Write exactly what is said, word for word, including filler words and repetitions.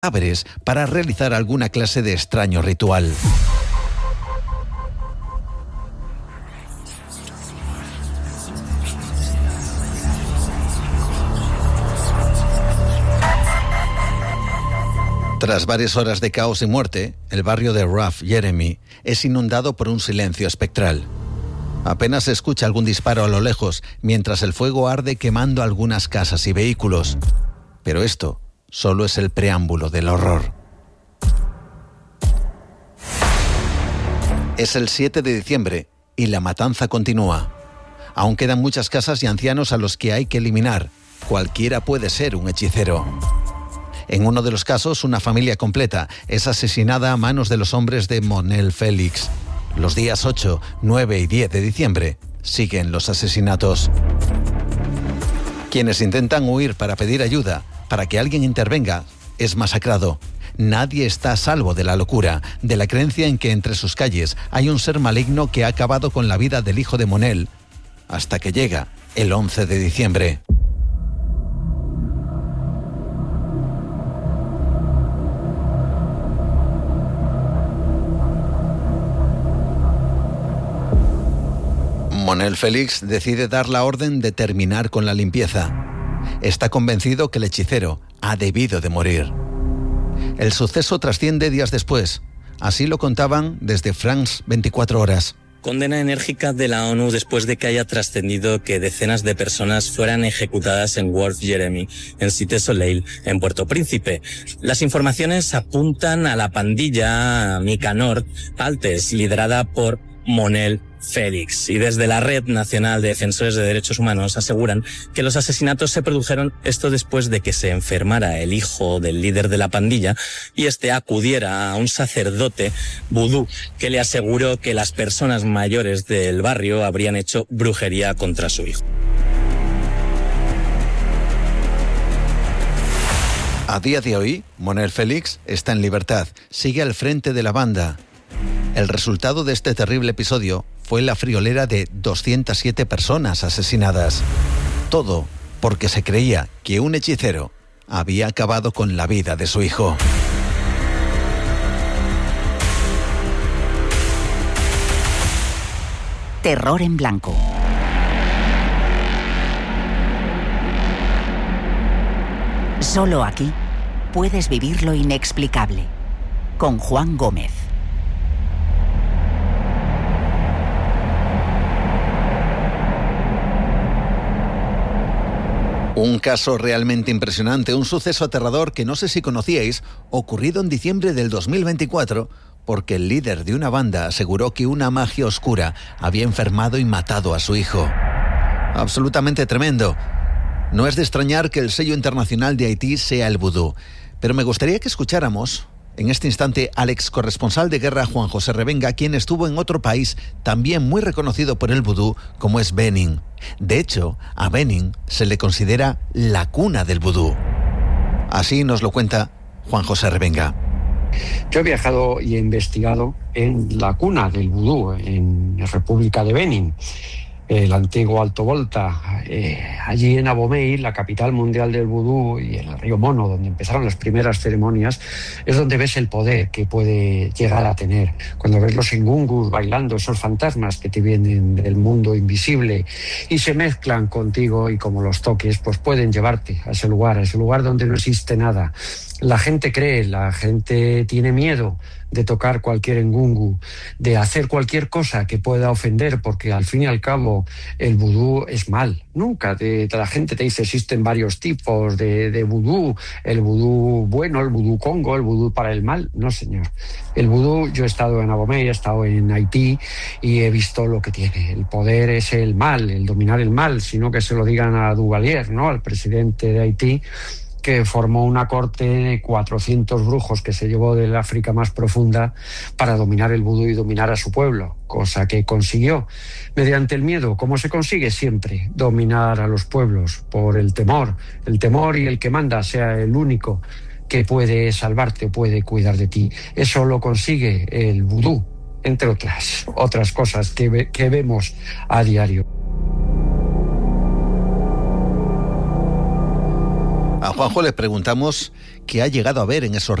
cadáveres para realizar alguna clase de extraño ritual. Tras varias horas de caos y muerte, el barrio de Rough Jeremy es inundado por un silencio espectral. Apenas se escucha algún disparo a lo lejos, mientras el fuego arde quemando algunas casas y vehículos. Pero esto solo es el preámbulo del horror. Es el siete de diciembre y la matanza continúa. Aún quedan muchas casas y ancianos a los que hay que eliminar. Cualquiera puede ser un hechicero. En uno de los casos, una familia completa es asesinada a manos de los hombres de Monel Félix. Los días ocho, nueve y diez de diciembre siguen los asesinatos. Quienes intentan huir para pedir ayuda, para que alguien intervenga, es masacrado. Nadie está a salvo de la locura, de la creencia en que entre sus calles hay un ser maligno que ha acabado con la vida del hijo de Monel, hasta que llega el once de diciembre. Monel Félix decide dar la orden de terminar con la limpieza. Está convencido que el hechicero ha debido de morir. El suceso trasciende días después. Así lo contaban desde France veinticuatro horas. Condena enérgica de la ONU después de que haya trascendido que decenas de personas fueran ejecutadas en Rough Jeremy, en Cité Soleil, en Puerto Príncipe. Las informaciones apuntan a la pandilla Nicanor Altes, liderada por Monel Félix, y desde la Red Nacional de Defensores de Derechos Humanos aseguran que los asesinatos se produjeron esto después de que se enfermara el hijo del líder de la pandilla y este acudiera a un sacerdote vudú que le aseguró que las personas mayores del barrio habrían hecho brujería contra su hijo. A día de hoy, Monel Félix está en libertad, sigue al frente de la banda. El resultado de este terrible episodio fue la friolera de doscientas siete personas asesinadas. Todo porque se creía que un hechicero había acabado con la vida de su hijo. Terror en blanco. Solo aquí puedes vivir lo inexplicable. Con Juan Gómez. Un caso realmente impresionante, un suceso aterrador que no sé si conocíais, ocurrido en diciembre del dos mil veinticuatro, porque el líder de una banda aseguró que una magia oscura había enfermado y matado a su hijo. Absolutamente tremendo. No es de extrañar que el sello internacional de Haití sea el vudú, pero me gustaría que escucháramos en este instante al ex corresponsal de guerra Juan José Revenga, quien estuvo en otro país también muy reconocido por el vudú, como es Benín. De hecho, a Benín se le considera la cuna del vudú. Así nos lo cuenta Juan José Revenga. Yo he viajado y he investigado en la cuna del vudú, en la República de Benín, el antiguo Alto Volta. Eh, allí en Abomey, la capital mundial del vudú, y en el río Mono, donde empezaron las primeras ceremonias, es donde ves el poder que puede llegar a tener. Cuando ves los engungus bailando, esos fantasmas que te vienen del mundo invisible y se mezclan contigo, y como los toques, pues pueden llevarte a ese lugar, a ese lugar donde no existe nada. La gente cree, la gente tiene miedo de tocar cualquier engungu, de hacer cualquier cosa que pueda ofender, porque al fin y al cabo el vudú es mal. Nunca de, de la gente te dice existen varios tipos de, de vudú, el vudú bueno, el vudú congo, el vudú para el mal. No, señor. El vudú, yo he estado en Abomey, he estado en Haití y he visto lo que tiene. El poder es el mal, el dominar el mal, sino que se lo digan a Duvalier, ¿no?, al presidente de Haití, que formó una corte de cuatrocientos brujos que se llevó del África más profunda para dominar el vudú y dominar a su pueblo, cosa que consiguió mediante el miedo. ¿Cómo se consigue? Siempre dominar a los pueblos por el temor, el temor y el que manda sea el único que puede salvarte o puede cuidar de ti. Eso lo consigue el vudú, entre otras, otras cosas que, ve, que vemos a diario. A Juanjo le preguntamos qué ha llegado a ver en esos